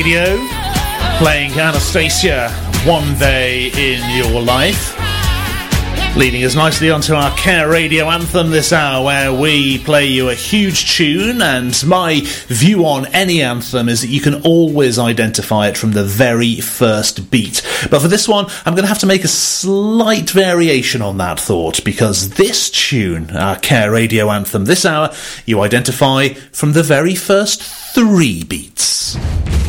Radio, playing Anastasia, One Day in Your Life, leading us nicely onto our Care Radio Anthem this hour, where we play you a huge tune, and my view on any anthem is that you can always identify it from the very first beat. But for this one, I'm going to have to make a slight variation on that thought, because this tune, our Care Radio Anthem this hour, you identify from the very first 3 beats.